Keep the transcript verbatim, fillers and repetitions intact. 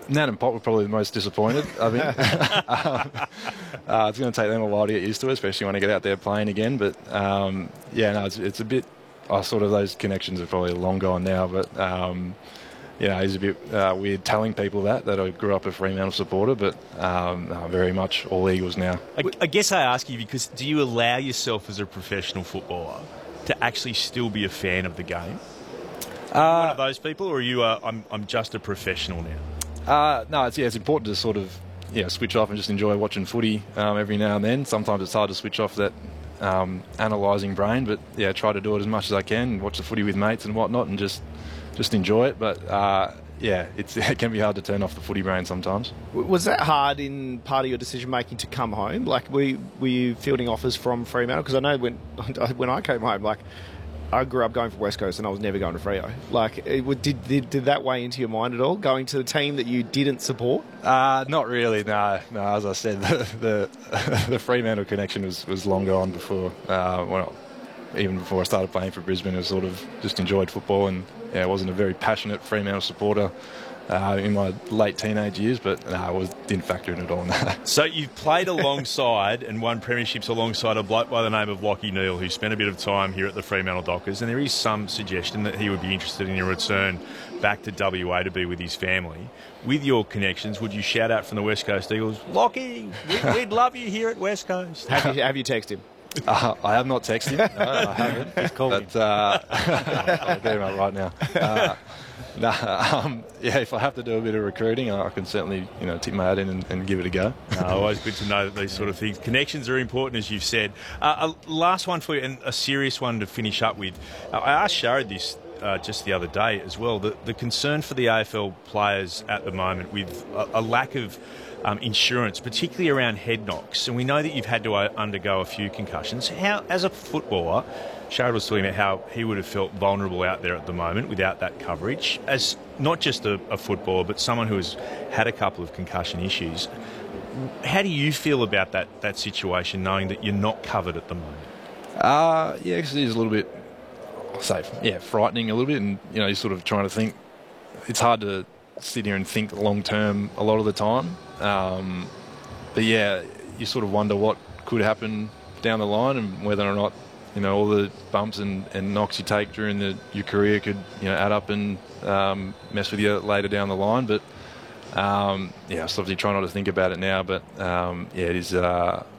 Nan and Pop were probably the most disappointed, I think. um, uh, it's going to take them a while to get used to it, especially when they get out there playing again. But, um, yeah, no, it's, it's a bit... Oh, sort of those connections are probably long gone now, but... Um, Yeah, it's a bit uh, weird telling people that, that I grew up a Fremantle supporter, but um, no, very much all Eagles now. I, I guess I ask you because do you allow yourself as a professional footballer to actually still be a fan of the game? Are you one of those people, or are you uh, I'm, I'm just a professional now? Uh, no, it's, yeah, it's important to sort of yeah, switch off and just enjoy watching footy um, every now and then. Sometimes it's hard to switch off that um, analysing brain, but yeah, try to do it as much as I can, watch the footy with mates and whatnot, and just... just enjoy it, but uh, yeah, it's, it can be hard to turn off the footy brain sometimes. Was that hard in part of your decision making to come home? Like, were you, were you fielding offers from Fremantle? Because I know when when I came home, like, I grew up going for West Coast and I was never going to Freo. Like, it, did, did did that weigh into your mind at all, going to the team that you didn't support? Uh, not really, no. No, as I said, the the, the Fremantle connection was, was long gone before, uh, well, even before I started playing for Brisbane. I sort of just enjoyed football, and yeah, I wasn't a very passionate Fremantle supporter uh, in my late teenage years, but no, I was, didn't factor in at all. So you've played alongside and won premierships alongside a bloke by the name of Lachie Neale, who spent a bit of time here at the Fremantle Dockers, and there is some suggestion that he would be interested in your return back to W A to be with his family. With your connections, would you shout out from the West Coast Eagles, Lachie, we'd, we'd love you here at West Coast? Have you, have you texted him? Uh, I have not texted him. No, I haven't. Just call but, uh, I'll get him out right now. Uh, nah, um, yeah, if I have to do a bit of recruiting, I can certainly, you know, tip my hat in and, and give it a go. No, always good to know that these sort of things. Connections are important, as you've said. Uh, a last one for you, and a serious one to finish up with. Uh, I asked Sharad this uh, just the other day as well. The, the concern for the A F L players at the moment with a, a lack of Um, insurance, particularly around head knocks. And we know that you've had to uh, undergo a few concussions. How, as a footballer, Sharad was talking about how he would have felt vulnerable out there at the moment without that coverage. As not just a, a footballer, but someone who has had a couple of concussion issues. How do you feel about that, that situation, knowing that you're not covered at the moment? Uh, yeah, because it is a little bit, I'll say, yeah, frightening a little bit. And, you know, you're sort of trying to think. It's hard to sit here and think long term a lot of the time. Um, but yeah, you sort of wonder what could happen down the line and whether or not, you know, all the bumps and, and knocks you take during the, your career could, you know, add up and um, mess with you later down the line. But um, yeah, so obviously try not to think about it now. But um, yeah, it is. Uh,